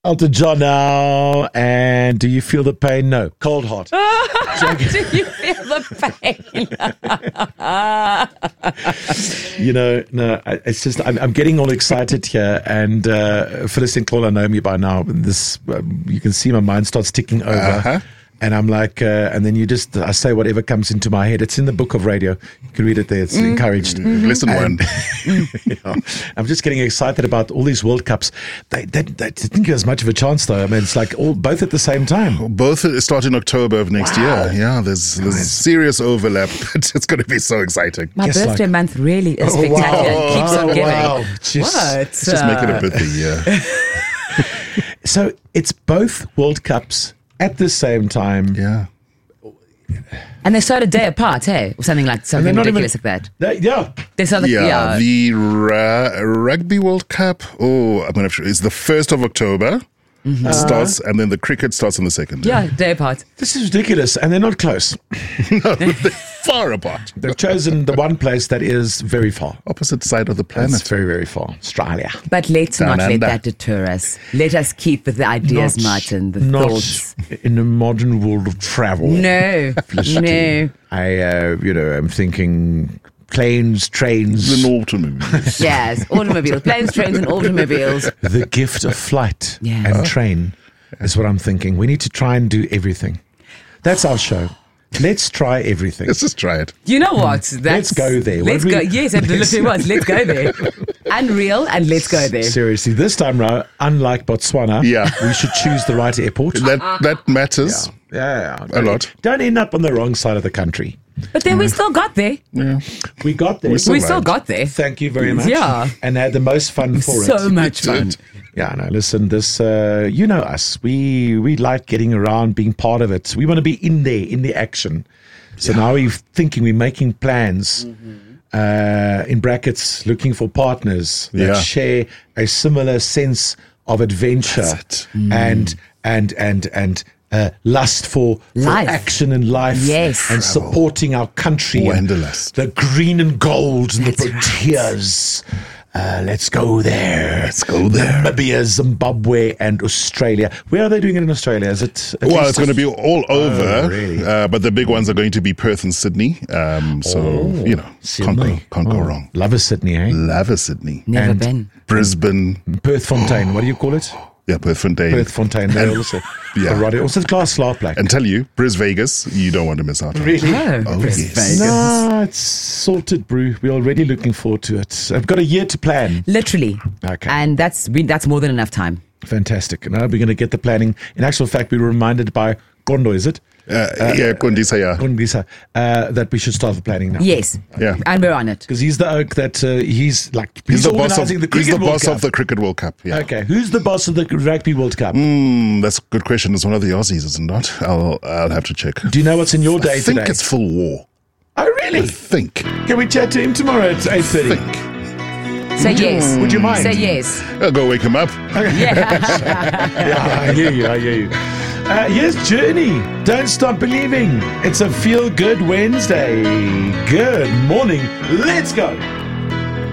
Elton John now. And do you feel the pain? No. Cold heart. Do you feel the pain? No, it's just, I'm getting all excited here. And Phyllis and Claudia know me by now. This, you can see my mind starts ticking over. Uh-huh. And I'm like, and then I say whatever comes into my head. It's in the book of radio. You can read it there. It's encouraged. Listen, one. I'm just getting excited about all these World Cups. They didn't give us much of a chance, though. I mean, it's like both at the same time. Both start in October of next year. Yeah, there's serious overlap. It's going to be so exciting. My birthday month really is spectacular. It keeps on giving. Wow. Let's just make it a birthday year. So it's both World Cups at the same time. Yeah. And they start a day apart, hey? Or something ridiculous like that. They start The Rugby World Cup, I'm going to it's the 1st of October. It starts, and then the cricket starts on the 2nd. Yeah, day apart. This is ridiculous, and they're not close. No, they're far apart. They've chosen the one place that is very far. Opposite side of the planet. It's very, very far. Australia. But let's not let that deter us. Let us keep with the ideas, Martin, the thoughts. In the modern world of travel. No. I'm thinking planes, trains. And automobiles. Yes, automobiles. Planes, trains, and automobiles. The gift of flight Yeah. and train is what I'm thinking. We need to try and do everything. That's our show. Let's try everything. Let's just try it. You know what? Let's go there. Let's go. Yes, it literally was. Let's go there. Unreal, and let's go there. Seriously, this time round, unlike Botswana, we should choose the right airport. That matters. Yeah. A lot. Don't end up on the wrong side of the country. But then we still got there. Yeah. We got there. We still got there. Thank you very much. Yeah. And had the most fun for it. So much fun. Yeah, no, listen, this, you know us. We like getting around, being part of it. We want to be in there, in the action. So now we're thinking, we're making plans, in brackets, looking for partners that share a similar sense of adventure and lust for action in life, and supporting our country, Wanderlust, the green and gold and the proteas. Let's go there. Namibia, Zimbabwe, and Australia. Where are they doing it in Australia? Is it? It's going to be all over. Oh, really? But the big ones are going to be Perth and Sydney. Sydney. Can't go wrong. Love a Sydney, eh? Love a Sydney. Never been. Brisbane. Perth Fontaine. What do you call it? Yeah, Perth Fontaine. They also. Also Glass Slaapplek. And tell you, Bris Vegas, you don't want to miss out on. Really? Bris yes. Vegas. No, it's salted brew. We're already looking forward to it. I've got a year to plan. Literally. Okay. And that's more than enough time. Fantastic. Now we're going to get the planning. In actual fact, we were reminded by Kondo, is it? Kondisa, that we should start the planning now. Yes. Yeah. And we're on it. Because he's the oak that he's the boss of the Cricket He's the World boss Cup. of the Cricket World Cup. Yeah. Okay. Who's the boss of the Rugby World Cup? That's a good question. It's one of the Aussies, is it not? I'll have to check. Do you know what's in your day today? I think it's Full War. Oh, really? I think. Can we chat to him tomorrow at 8:30? Say yes. Would you mind? Say yes. I'll go wake him up. Yeah, I hear you. Here's Journey. Don't stop believing. It's a feel-good Wednesday. Good morning. Let's go.